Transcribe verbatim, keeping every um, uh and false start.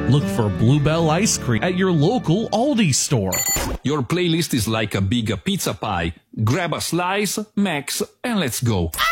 Look for Bluebell ice cream at your local Aldi store. Your playlist is like a big pizza pie. Grab a slice, max, and let's go.